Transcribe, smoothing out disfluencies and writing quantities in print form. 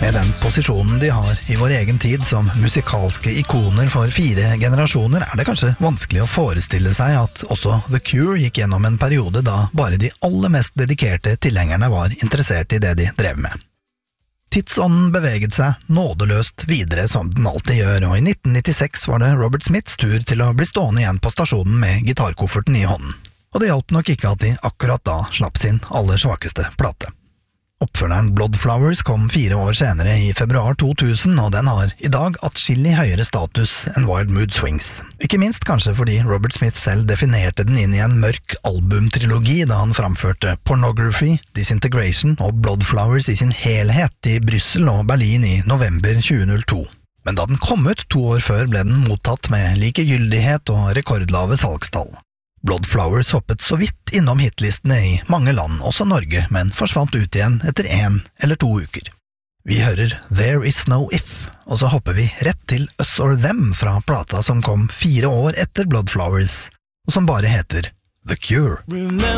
Med den posisjonen de har i vår egen tid som musikalske ikoner for 4 generasjoner, det kanskje vanskelig å forestille seg at også The Cure gikk gjennom en periode da bare de aller mest dedikerte tilhengerne var interessert i det de drev med. Tidsånden beveget seg nådeløst videre som den alltid gjør, og i 1996 var det Robert Smiths tur til å bli stående igjen på stasjonen med gitarkofferten i hånden. Og det hjalp nok ikke at de akkurat da slapp sin aller svakeste plate. Oppfølgeren Bloodflowers kom 4 år senere i februar 2000, og den har i dag atskillig høyere status enn Wild Mood Swings. Ikke minst kanskje fordi Robert Smith selv definerte den inn i en mørk albumtrilogi da han framførte Pornography, Disintegration og Bloodflowers i sin helhet i Brussel og Berlin i november 2002. Men da den kom ut 2 år før ble den mottatt med likegyldighet og rekordlave salgstall. Bloodflowers hoppet så vidt innom hitlistene i mange land, også Norge, men forsvant ut igjen etter 1 eller 2 uker. Vi hører There Is No If, og så hopper vi rett til Us or Them fra plata som kom 4 år etter Bloodflowers, og som bare heter The Cure.